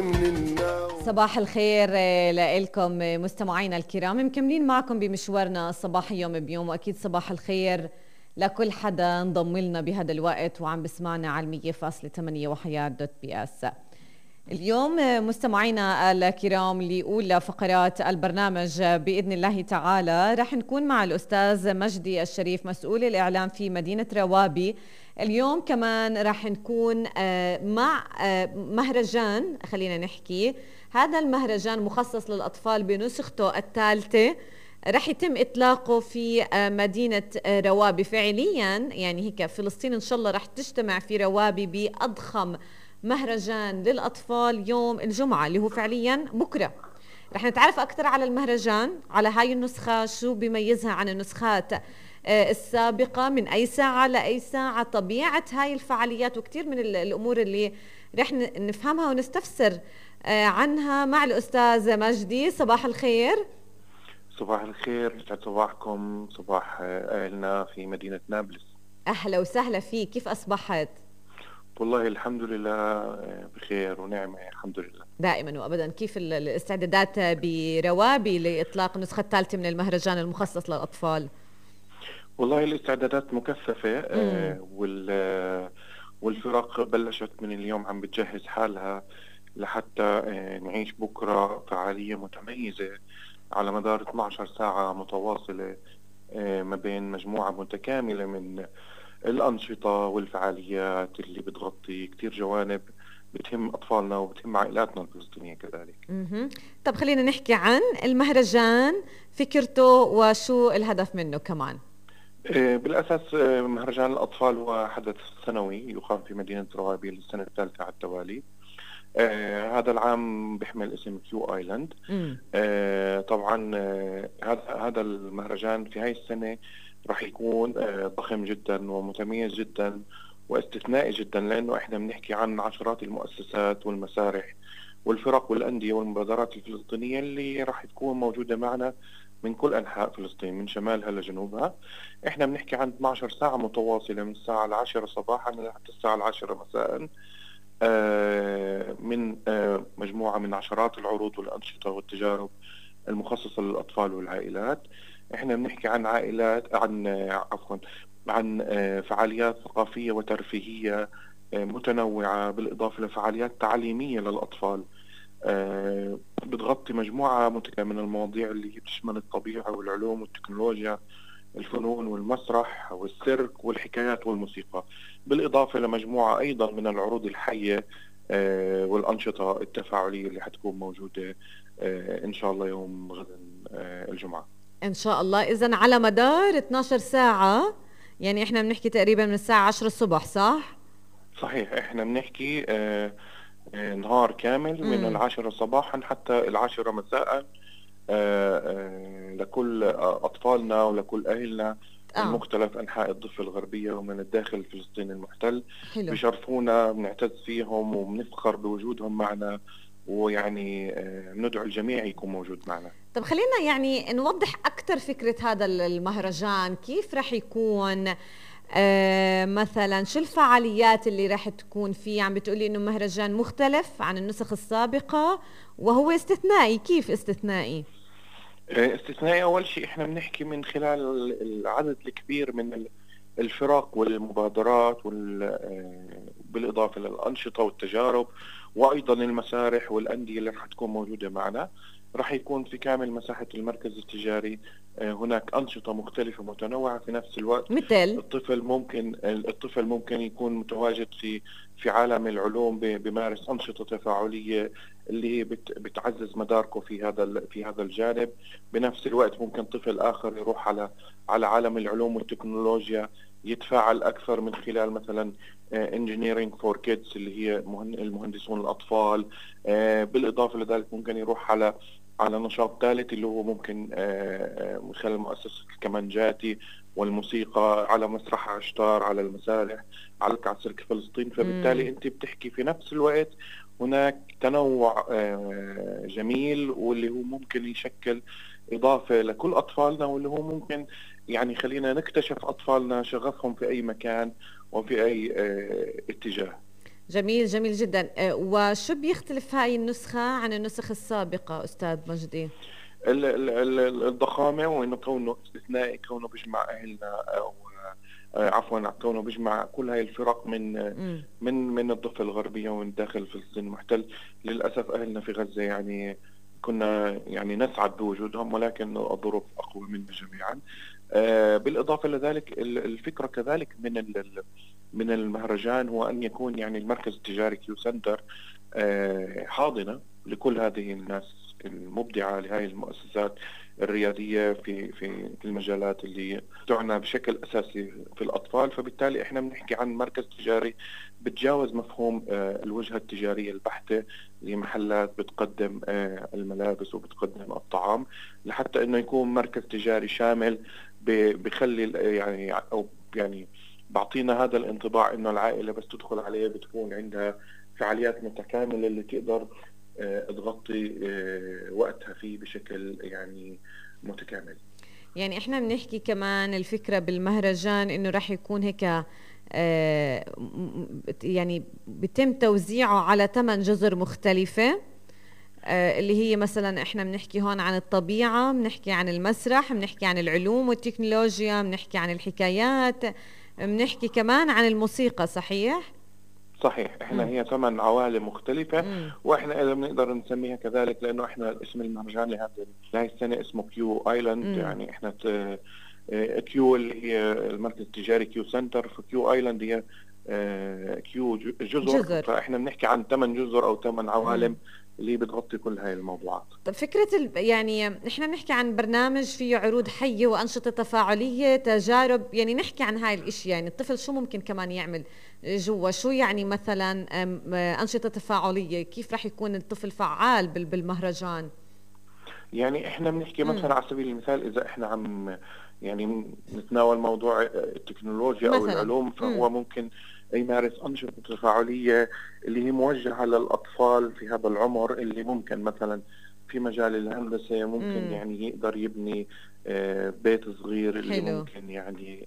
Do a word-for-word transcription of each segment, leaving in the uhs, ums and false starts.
صباح الخير لكم مستمعينا الكرام، مكملين معكم بمشوارنا الصباحي يوم بيوم، واكيد صباح الخير لكل حدا انضم لنا بهذا الوقت وعم بسمعنا على مية فاصلة ثمانية وحياة دوت بي اس. اليوم مستمعينا الكرام لأولى فقرات البرنامج بإذن الله تعالى رح نكون مع الأستاذ مجدي الشريف مسؤول الإعلام في مدينة روابي. اليوم كمان رح نكون مع مهرجان، خلينا نحكي هذا المهرجان مخصص للأطفال بنسخته الثالثة، رح يتم إطلاقه في مدينة روابي فعليا، يعني هيك فلسطين إن شاء الله رح تجتمع في روابي بأضخم مهرجان للأطفال يوم الجمعة اللي هو فعليا بكرة. رح نتعرف أكثر على المهرجان، على هاي النسخة، شو بيميزها عن النسخات السابقة، من أي ساعة لأي ساعة، طبيعة هاي الفعاليات، وكثير من الأمور اللي رح نفهمها ونستفسر عنها مع الأستاذ مجدي. صباح الخير. صباح الخير، يسعد صباحكم، صباح أهلنا في مدينة نابلس. أهلا وسهلا فيك، كيف أصبحت؟ والله الحمد لله بخير ونعمة الحمد لله دائما وأبدا. كيف الاستعدادات بروابي لإطلاق النسخة الثالثة من المهرجان المخصص للأطفال؟ والله الاستعدادات مكثفة آه وال والفرق بلشت من اليوم عم بتجهز حالها لحتى آه نعيش بكرة فعالية متميزة على مدار اثنتي عشرة ساعة متواصلة آه ما بين مجموعة متكاملة من الأنشطة والفعاليات اللي بتغطي كتير جوانب بتهم أطفالنا وبتهم عائلاتنا الفلسطينية كذلك. مه. طب خلينا نحكي عن المهرجان، فكرته وشو الهدف منه كمان. بالأساس مهرجان الأطفال هو حدث سنوي يقام في مدينة روابي للسنة الثالثة على التوالي. آه هذا العام بيحمل اسم كيو آيلاند. آه طبعا آه هذا هذا المهرجان في هاي السنة راح يكون آه ضخم جدا ومتميز جدا واستثنائي جدا، لأنه احنا بنحكي عن عشرات المؤسسات والمسارح والفرق والأندية والمبادرات الفلسطينية اللي راح تكون موجودة معنا من كل أنحاء فلسطين من شمالها لجنوبها. احنا بنحكي عن اثنتي عشرة ساعة متواصلة من الساعة العاشرة صباحا لحتى الساعة العاشرة مساء، آه من آه مجموعة من عشرات العروض والأنشطة والتجارب المخصصة للأطفال والعائلات. احنا بنحكي عن عائلات عن آه عفوا عن آه فعاليات ثقافية وترفيهية آه متنوعة، بالإضافة لفعاليات تعليمية للأطفال آه بتغطي مجموعة متكاملة من المواضيع اللي بتشمل الطبيعة والعلوم والتكنولوجيا، الفنون والمسرح والسيرك والحكايات والموسيقى، بالإضافة لمجموعة أيضا من العروض الحية آه والأنشطة التفاعلية اللي حتكون موجودة آه إن شاء الله يوم غدا آه الجمعة إن شاء الله. إذن على مدار اثنتي عشرة ساعة، يعني إحنا بنحكي تقريبا من الساعة عشرة الصبح، صح؟ صحيح، إحنا بنحكي آه آه نهار كامل من العاشرة صباحا حتى العاشرة مساء آه آه لكل أطفالنا ولكل أهلنا من آه. مختلف أنحاء الضفة الغربية ومن الداخل الفلسطيني المحتل. حلو. بشرفونا، بنعتز فيهم وبنفخر بوجودهم معنا، ويعني آه ندعو الجميع يكون موجود معنا. طب خلينا يعني نوضح أكثر فكرة هذا المهرجان، كيف رح يكون آه مثلا، شو الفعاليات اللي رح تكون فيه؟ عم بتقولي إنه مهرجان مختلف عن النسخ السابقة وهو استثنائي، كيف استثنائي؟ استثنائي أول شيء إحنا بنحكي من خلال العدد الكبير من الفرق والمبادرات بالإضافة للأنشطة والتجارب وأيضا المسارح والأندية اللي رح تكون موجودة معنا. رح يكون في كامل مساحة المركز التجاري هناك أنشطة مختلفة متنوعة في نفس الوقت. مثل الطفل ممكن الطفل ممكن يكون متواجد في في عالم العلوم، بمارس أنشطة تفاعلية اللي هي بتعزز مداركه في هذا في هذا الجانب. بنفس الوقت ممكن طفل آخر يروح على على عالم العلوم والتكنولوجيا، يتفاعل أكثر من خلال مثلا engineering for kids اللي هي المهندسون الأطفال. بالإضافة لذلك ممكن يروح على على نشاط ثالث اللي هو ممكن من خلال مؤسسة الكمانجاتي والموسيقى على مسرح عشتار، على المسارح، على كعسيرك فلسطين. فبالتالي انت بتحكي في نفس الوقت هناك تنوع جميل، واللي هو ممكن يشكل إضافة لكل أطفالنا، واللي هو ممكن يعني خلينا نكتشف أطفالنا شغفهم في أي مكان وفي أي اتجاه. جميل جميل جدا. وشو بيختلف هاي النسخة عن النسخ السابقة أستاذ مجدي؟ الضخامة، وإنه كونه استثنائي، كونه بيجمع أهلنا، أو عفوا كونه بيجمع كل هاي الفرق من م. من من الضفة الغربية ومن داخل فلسطين المحتل. للأسف أهلنا في غزة يعني كنا يعني نسعد بوجودهم، ولكن الظروف أقوى منا جميعا. بالإضافة لذلك الفكرة كذلك من من المهرجان هو أن يكون يعني المركز التجاري كيو سنتر حاضنة لكل هذه الناس المبدعة، لهذه المؤسسات الريادية في في المجالات اللي تعنى بشكل أساسي في الأطفال. فبالتالي إحنا بنحكي عن مركز تجاري بتجاوز مفهوم الوجهة التجارية البحتة لمحلات بتقدم الملابس وبتقدم الطعام، لحتى إنه يكون مركز تجاري شامل بخلي يعني أو يعني بعطينا هذا الانطباع إنه العائلة بس تدخل عليه بتكون عندها فعاليات متكاملة اللي تقدر تغطي وقتها فيه بشكل يعني متكامل. يعني احنا بنحكي كمان الفكرة بالمهرجان انه راح يكون هيك يعني بيتم توزيعه على ثمان جزر مختلفة، اللي هي مثلا احنا بنحكي هون عن الطبيعة، بنحكي عن المسرح، بنحكي عن العلوم والتكنولوجيا، بنحكي عن الحكايات، بنحكي كمان عن الموسيقى. صحيح؟ صحيح. احنا م. هي ثمان عوالم مختلفة، م. واحنا اذا بنقدر نسميها كذلك لانه احنا اسم المهرجان لهذا لهي السنة اسمه كيو ايلاند. يعني احنا كيو اللي هي المركز التجاري كيو سنتر، فكيو ايلاند هي كيو جزر, جزر. فاحنا بنحكي عن ثمان جزر او ثمان عوالم م. اللي بتغطي كل هاي الموضوعات. طب فكرة يعني احنا بنحكي عن برنامج فيه عروض حية وأنشطة تفاعلية، تجارب، يعني نحكي عن هاي الاشياء. يعني الطفل شو ممكن كمان يعمل جوا؟ شو يعني مثلا أنشطة تفاعلية؟ كيف راح يكون الطفل فعال بالمهرجان؟ يعني احنا بنحكي مثلا على سبيل المثال اذا احنا عم يعني نتناول موضوع التكنولوجيا او العلوم، فهو مم. ممكن يمارس أنشطة تفاعلية اللي هي موجهة للأطفال في هذا العمر، اللي ممكن مثلا في مجال الهندسة ممكن مم. يعني يقدر يبني بيت صغير اللي حلو. ممكن يعني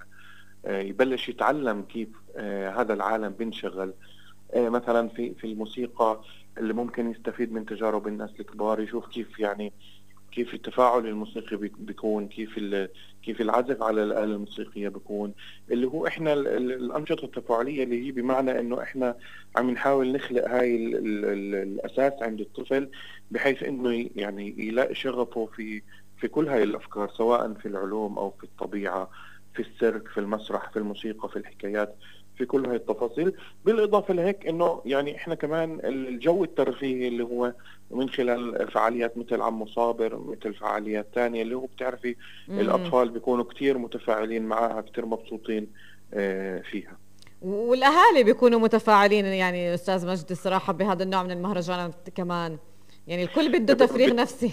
يبلش يتعلم كيف هذا العالم بنشغل. مثلا في في الموسيقى اللي ممكن يستفيد من تجارب الناس الكبار، يشوف كيف يعني كيف التفاعل الموسيقي بيكون، كيف كيف العزف على الآلة الموسيقية بيكون، اللي هو احنا الأنشطة التفاعلية اللي هي بمعنى انه احنا عم نحاول نخلق هاي ال ال ال الأساس عند الطفل، بحيث انه يعني يلاقي شغفه في في كل هاي الأفكار، سواء في العلوم او في الطبيعة، في السيرك، في المسرح، في الموسيقى، في الحكايات، في كل هاي التفاصيل. بالإضافة لهيك إنه يعني إحنا كمان الجو الترفيهي اللي هو من خلال فعاليات مثل عمو صابر، مثل فعاليات تانية اللي هو بتعرفي مم. الأطفال بيكونوا كتير متفاعلين معها، كتير مبسوطين فيها، والأهالي بيكونوا متفاعلين. يعني أستاذ مجدي الصراحة بهذا النوع من المهرجانات كمان يعني الكل بده تفريغ نفسي.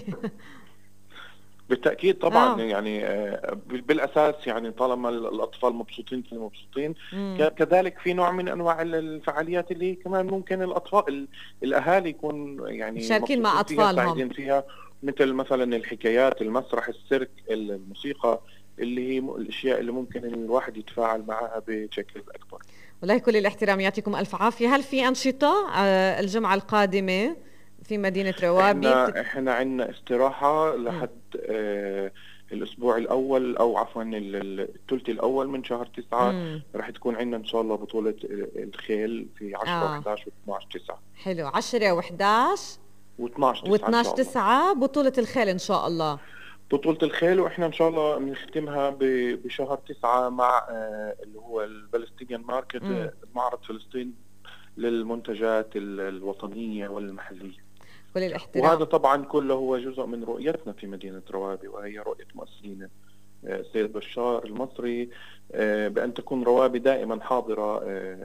بالتأكيد طبعا. آه. يعني بالأساس يعني طالما الأطفال مبسوطين كانوا مبسوطين. مم. كذلك في نوع من أنواع الفعاليات اللي كمان ممكن الأطفال الأهالي يكون يعني مشاركين مع أطفالهم، سعيدين فيها، مثل مثلا الحكايات، المسرح، السيرك، الموسيقى، اللي هي الأشياء اللي ممكن الواحد يتفاعل معها بشكل أكبر. والله كل الاحترام، يعطيكم ألف عافية. هل في أنشطة الجمعة القادمة في مدينة روابي؟ احنا احنا عندنا استراحة لحد آه الاسبوع الاول او عفوا الثلث الاول من شهر تسعة. رح تكون عندنا ان شاء الله بطولة الخيل في عشرة آه. واحد عشر واثني عشر تسعة. حلو. عشرة واحد عشر واثني عشر تسعة واثني عشر تسعة بطولة الخيل ان شاء الله. بطولة الخيل، واحنا ان شاء الله بنختمها بشهر تسعة مع آه اللي هو البالستينيان ماركت، معرض فلسطين للمنتجات الوطنية والمحلية. كل الاحترام. وهذا طبعا كله هو جزء من رؤيتنا في مدينة روابي، وهي رؤية مؤسسينا سيد بشار المصري، بأن تكون روابي دائما حاضرة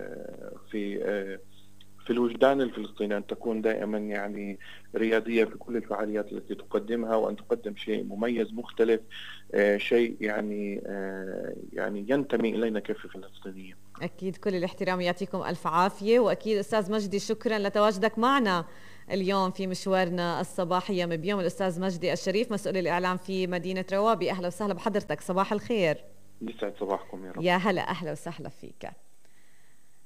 في في الوجدان الفلسطيني، أن تكون دائما يعني ريادية في كل الفعاليات التي تقدمها، وأن تقدم شيء مميز مختلف، شيء يعني يعني ينتمي إلينا كفلسطينيين. أكيد كل الاحترام، يعطيكم ألف عافية. وأكيد أستاذ مجدي شكرا لتواجدك معنا اليوم في مشوارنا الصباحي يوم بيوم. الأستاذ مجدي الشريف، مسؤول الإعلام في مدينة روابي، أهلا وسهلا بحضرتك، صباح الخير. يسعد صباحكم يا رب. يا هلا، أهلا وسهلا فيك.